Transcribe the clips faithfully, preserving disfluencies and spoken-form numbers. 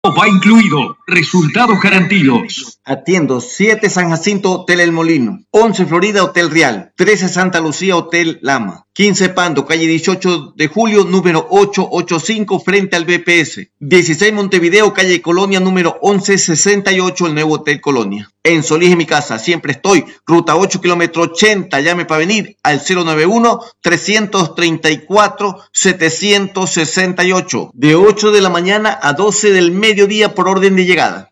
Va incluido. Resultados garantidos. Atiendo siete San Jacinto, Hotel El Molino. once Florida, Hotel Real. trece Santa Lucía, Hotel Lama. quince Pando, calle dieciocho de julio, número ochocientos ochenta y cinco, frente al B P S. dieciséis Montevideo, calle Colonia, número once sesenta y ocho, el nuevo Hotel Colonia. En Solís, en mi casa, siempre estoy. Ruta ocho, kilómetro ochenta. Llame para venir al cero nueve uno, tres tres cuatro, siete seis ocho. De ocho de la mañana a doce del mediodía por orden de llegada.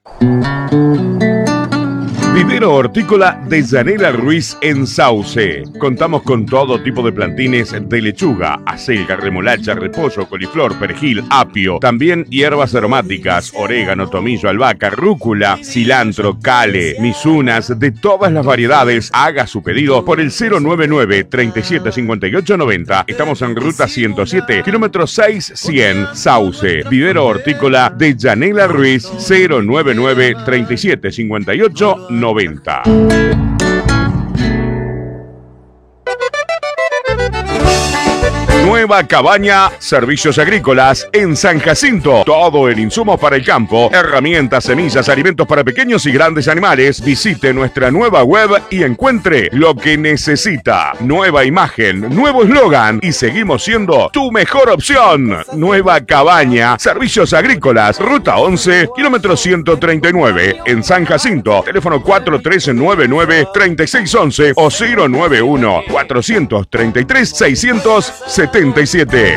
Vivero Hortícola de Yanela Ruiz en Sauce. Contamos con todo tipo de plantines de lechuga, acelga, remolacha, repollo, coliflor, perejil, apio. También hierbas aromáticas, orégano, tomillo, albahaca, rúcula, cilantro, cale, misunas, de todas las variedades. Haga su pedido por el cero nueve nueve, treinta y siete cincuenta y ocho noventa. Estamos en ruta ciento siete, kilómetro seis cien, Sauce. Vivero Hortícola de Yanela Ruiz, cero nueve nueve, treinta y siete cincuenta y ocho noventa. Nueva Cabaña, servicios agrícolas en San Jacinto. Todo el insumo para el campo, herramientas, semillas, alimentos para pequeños y grandes animales. Visite nuestra nueva web y encuentre lo que necesita. Nueva imagen, nuevo eslogan y seguimos siendo tu mejor opción. Nueva Cabaña, servicios agrícolas, ruta once, kilómetro ciento treinta y nueve, en San Jacinto. Teléfono cuatro tres nueve nueve, tres seis once o cero nueve uno, cuatrocientos treinta y tres, seiscientos setenta y siete.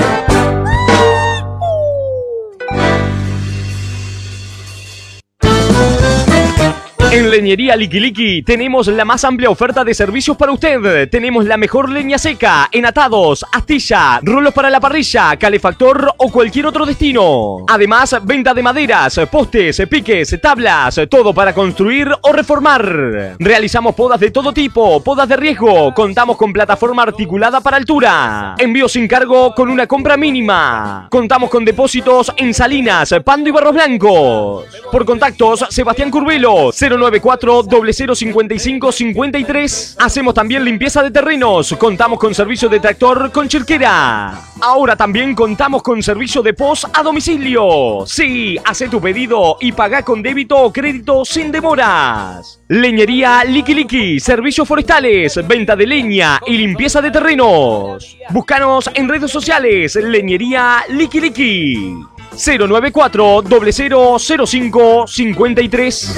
En Leñería Liki Liki tenemos la más amplia oferta de servicios para usted. Tenemos la mejor leña seca, enatados, astilla, rolos para la parrilla, calefactor o cualquier otro destino. Además, venta de maderas, postes, piques, tablas, todo para construir o reformar. Realizamos podas de todo tipo, podas de riesgo. Contamos con plataforma articulada para altura. Envío sin cargo con una compra mínima. Contamos con depósitos en Salinas, Pando y Barros Blancos. Por contactos, Sebastián Curvelo, cero nueve cuatro, cero cero cinco cinco, cinco tres. Hacemos también limpieza de terrenos. Contamos con servicio de tractor con chirquera. Ahora también contamos con servicio de post a domicilio. Sí, hace tu pedido y paga con débito o crédito sin demoras. Leñería Liki Liki, servicios forestales, venta de leña y limpieza de terrenos. Búscanos en redes sociales, Leñería Liki Liki. cero nueve cuatro, cero cero cero cinco, cinco tres.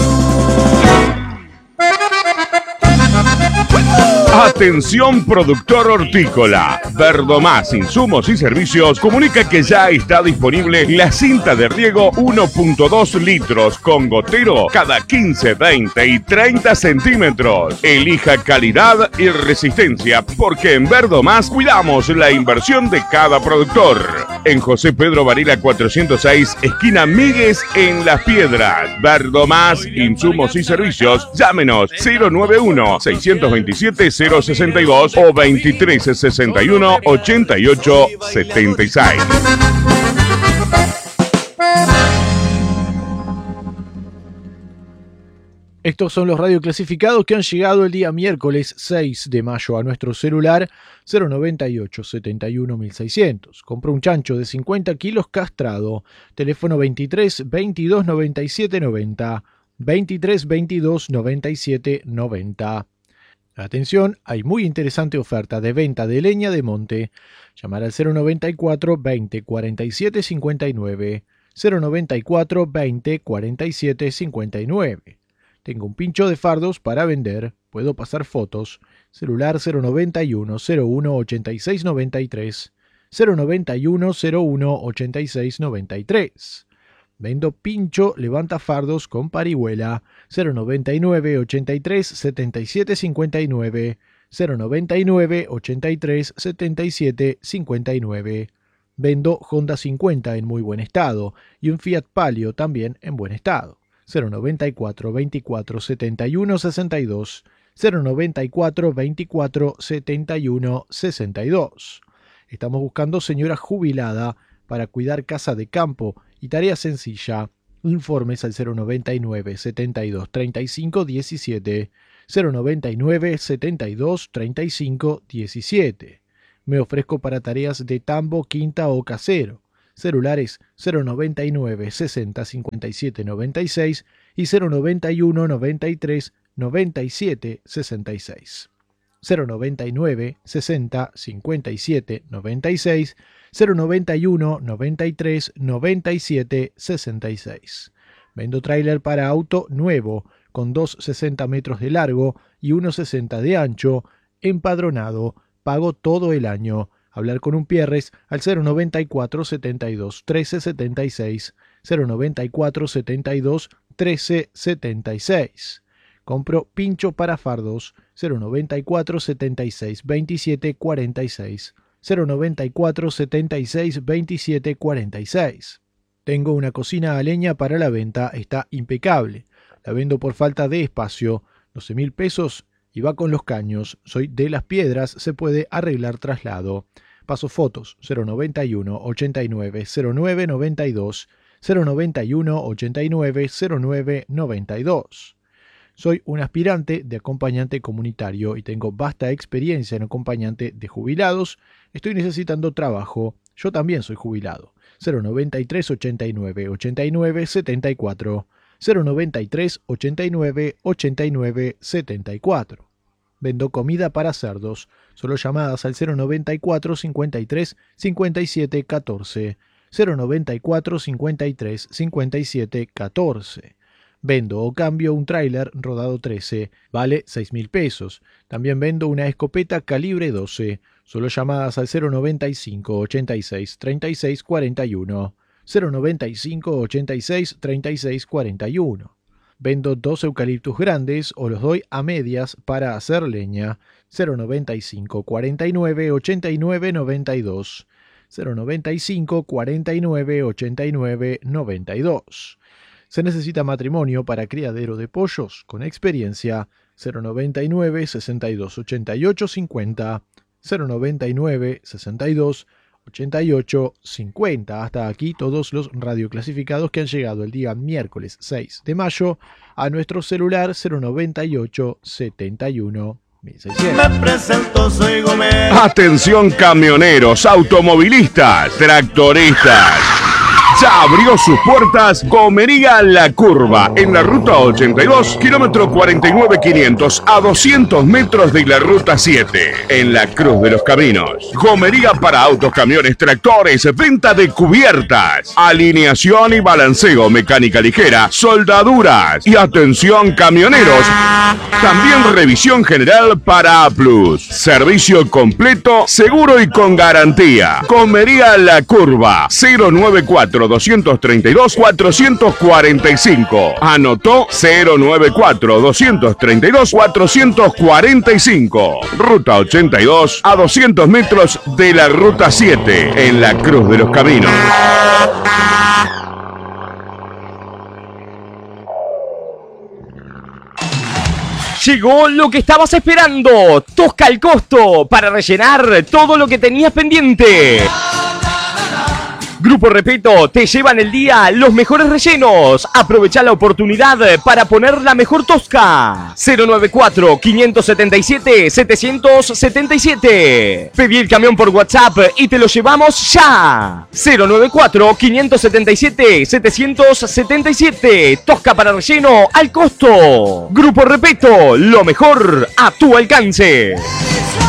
Atención productor hortícola. Verdomás Insumos y Servicios comunica que ya está disponible la cinta de riego uno punto dos litros con gotero cada quince, veinte y treinta centímetros. Elija calidad y resistencia porque en Verdomás cuidamos la inversión de cada productor. En José Pedro Varela cuatrocientos seis, esquina Míguez en Las Piedras. Verdomás Insumos y Servicios. Llámenos cero nueve uno, seis dos siete, cero sesenta y dos o veintitrés sesenta y uno, ochenta y ocho setenta y seis. Estos son los radioclasificados que han llegado el día miércoles seis de mayo a nuestro celular cero noventa y ocho, setenta y uno, mil seiscientos. Compró un chancho de cincuenta kilos castrado. Teléfono veintitrés, veintidós, noventa y siete, noventa. veintitrés, veintidós, noventa y siete, noventa. Atención, hay muy interesante oferta de venta de leña de monte. Llamar al cero noventa y cuatro, veinte, cuarenta y siete, cincuenta y nueve. cero noventa y cuatro, veinte, cuarenta y siete, cincuenta y nueve. Tengo un pincho de fardos para vender. Puedo pasar fotos. Celular cero noventa y uno, cero uno, ochenta y seis, noventa y tres. cero noventa y uno, cero uno, ochenta y seis, noventa y tres. Vendo pincho levanta fardos con parihuela. cero noventa y nueve, ochenta y tres, setenta y siete, cincuenta y nueve. cero noventa y nueve, ochenta y tres, setenta y siete, cincuenta y nueve. Vendo Honda cincuenta en muy buen estado y un Fiat Palio también en buen estado. cero noventa y cuatro, veinticuatro, setenta y uno, sesenta y dos. cero noventa y cuatro, veinticuatro, setenta y uno, sesenta y dos. Estamos buscando señora jubilada para cuidar casa de campo y tarea sencilla. Informes al cero noventa y nueve, setenta y dos, treinta y cinco, diecisiete. cero noventa y nueve, setenta y dos, treinta y cinco, diecisiete. Me ofrezco para tareas de tambo, quinta o casero. Celulares cero noventa y nueve sesenta cincuenta y siete noventa y seis y cero noventa y uno noventa y tres noventa y siete sesenta y seis. cero noventa y nueve sesenta cincuenta y siete noventa y seis, cero noventa y uno noventa y tres noventa y siete sesenta y seis. Vendo tráiler para auto nuevo con dos sesenta metros de largo y uno sesenta de ancho, empadronado, pago todo el año. Hablar con un Pierres al cero noventa y cuatro setenta y dos trece setenta y seis, cero noventa y cuatro setenta y dos trece setenta y seis. Compro pincho para fardos cero noventa y cuatro setenta y seis veintisiete cuarenta y seis, cero noventa y cuatro setenta y seis veintisiete cuarenta y seis. Tengo una cocina a leña para la venta, está impecable. La vendo por falta de espacio, doce mil pesos y va con los caños. Soy de Las Piedras, se puede arreglar traslado. Paso fotos cero noventa y uno ochenta y nueve cero nueve noventa y dos, cero noventa y uno ochenta y nueve cero nueve noventa y dos. Soy un aspirante de acompañante comunitario y tengo vasta experiencia en acompañante de jubilados. Estoy necesitando trabajo. Yo también soy jubilado. cero noventa y tres ochenta y nueve ochenta y nueve setenta y cuatro, cero noventa y tres ochenta y nueve ochenta y nueve setenta y cuatro. Vendo comida para cerdos. Solo llamadas al cero noventa y cuatro cincuenta y tres cincuenta y siete catorce, cero noventa y cuatro cincuenta y tres cincuenta y siete catorce. Vendo o cambio un tráiler rodado trece, vale seis mil pesos. También vendo una escopeta calibre doce. Solo llamadas al cero noventa y cinco ochenta y seis treinta y seis cuarenta y uno, cero noventa y cinco ochenta y seis treinta y seis cuarenta y uno. Vendo dos eucaliptus grandes o los doy a medias para hacer leña. cero noventa y cinco cuarenta y nueve ochenta y nueve noventa y dos, cero noventa y cinco cuarenta y nueve ochenta y nueve noventa y dos. Se necesita matrimonio para criadero de pollos con experiencia. cero noventa y nueve sesenta y dos ochenta y ocho cincuenta, cero noventa y nueve sesenta y dos ochenta y ocho cincuenta. Hasta aquí todos los radioclasificados que han llegado el día miércoles seis de mayo a nuestro celular cero noventa y ocho setenta y uno mil seiscientos. Me presento, soy Gómez. Atención camioneros, automovilistas, tractoristas. Ya abrió sus puertas Gomería La Curva, en la ruta ochenta y dos, kilómetro cuarenta y nueve quinientos, a doscientos metros de la ruta siete, en la Cruz de los Caminos. Gomería para autos, camiones, tractores, venta de cubiertas, alineación y balanceo, mecánica ligera, soldaduras y atención camioneros. También revisión general para A plus. Servicio completo, seguro y con garantía. Gomería La Curva, cero noventa y cuatro doscientos treinta y dos cuatrocientos cuarenta y cinco. Anotó cero noventa y cuatro doscientos treinta y dos cuatrocientos cuarenta y cinco. Ruta ochenta y dos, a doscientos metros de la ruta siete, en la Cruz de los Caminos. Llegó lo que estabas esperando. Tosca al costo para rellenar todo lo que tenías pendiente. Grupo Repeto te lleva en el día los mejores rellenos. Aprovecha la oportunidad para poner la mejor Tosca. cero noventa y cuatro quinientos setenta y siete setecientos setenta y siete. Pedí el camión por WhatsApp y te lo llevamos ya. cero noventa y cuatro quinientos setenta y siete setecientos setenta y siete. Tosca para relleno al costo. Grupo Repeto, lo mejor a tu alcance.